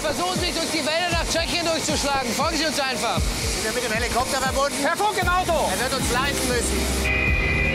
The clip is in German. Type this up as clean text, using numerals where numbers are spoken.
versuchen Sie, durch die Wälder nach Tschechien durchzuschlagen. Folgen Sie uns einfach. Sind wir mit dem Helikopter verbunden? Per Funk im Auto. Er wird uns leiten müssen.